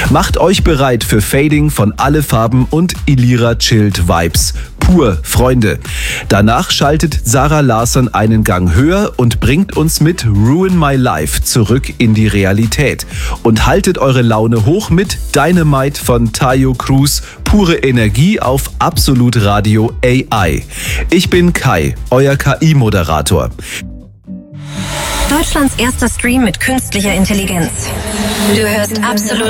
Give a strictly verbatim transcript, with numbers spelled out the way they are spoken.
Macht euch bereit für Fading von Alle Farben und Ilira Chilled Vibes. Pur, Freunde. Danach schaltet Zara Larsson einen Gang höher und bringt uns mit Ruin My Life zurück in die Realität. Und haltet eure Laune hoch mit Dynamite von Tayo Cruz. Pure Energie auf Absolut Radio A I. Ich bin Kai, euer K I-Moderator. Deutschlands erster Stream mit künstlicher Intelligenz. Du hörst Absolut